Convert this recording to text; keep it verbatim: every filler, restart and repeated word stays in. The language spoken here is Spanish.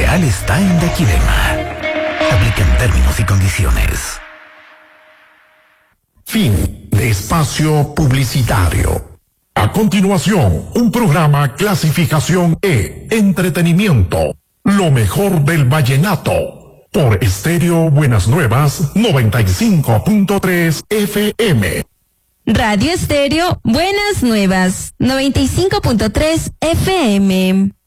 ideal está en Daquilema. Aplican términos y condiciones. Fin de espacio publicitario. A continuación, un programa clasificación E, entretenimiento, lo mejor del vallenato, por Estéreo Buenas Nuevas noventa y cinco punto tres F M. Radio Estéreo Buenas Nuevas noventa y cinco punto tres F M.